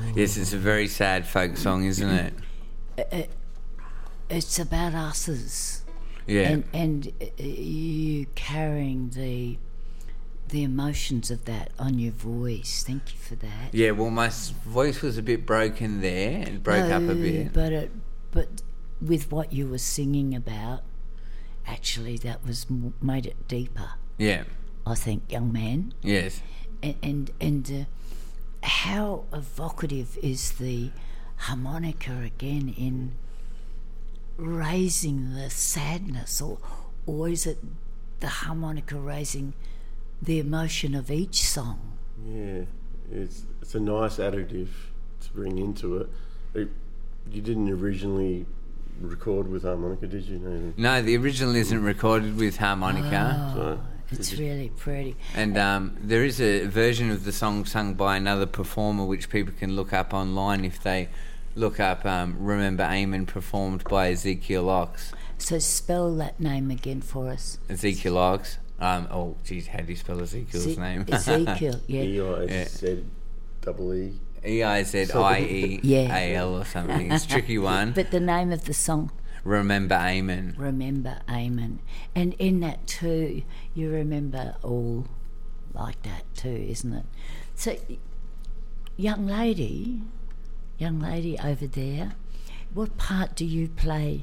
Yes, it's a very sad folk song, isn't it? It's about us's. Yeah. And you carrying the emotions of that on your voice. Thank you for that. Yeah, well, my voice was a bit broken there. It broke up a bit. But with what you were singing about, actually, that was made it deeper. Yeah. I think, young man. Yes. And how evocative is the harmonica again in raising the sadness, or is it the harmonica raising the emotion of each song? Yeah, it's a nice additive to bring into it. You didn't originally record with harmonica, did you, Nathan? No, the original isn't recorded with harmonica. So It's really pretty. And there is a version of the song sung by another performer which people can look up online if they look up Remember Amen, performed by Ezekiel Ox. So spell that name again for us. Ezekiel Ox. How do you spell Ezekiel's name? Ezekiel, yeah. E-I-Z-E-E. E-I-Z-I-E-A-L or something. It's a tricky one. But the name of the song? Remember Amen. Remember Amen. And in that too, you remember all like that too, isn't it? So, young lady over there, what part do you play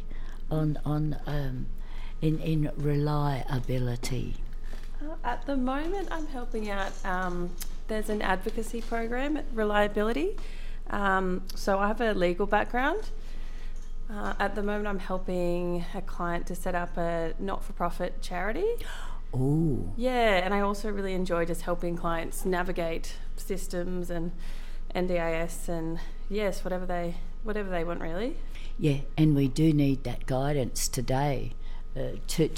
in reliability? At the moment, I'm helping out. There's an advocacy program at Reliability. So I have a legal background. At the moment, I'm helping a client to set up a not-for-profit charity. Oh. Yeah, and I also really enjoy just helping clients navigate systems and NDIS and, yes, whatever they want, really. Yeah, and we do need that guidance today to